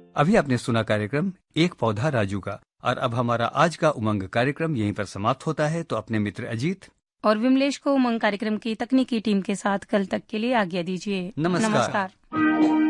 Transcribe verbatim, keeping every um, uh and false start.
अभी आपने सुना कार्यक्रम एक पौधा राजू का, और अब हमारा आज का उमंग कार्यक्रम यहीं पर समाप्त होता है। तो अपने मित्र अजीत और विमलेश को उमंग कार्यक्रम की तकनीकी टीम के साथ कल तक के लिए आज्ञा दीजिए। नमस्कार। नमस्कार।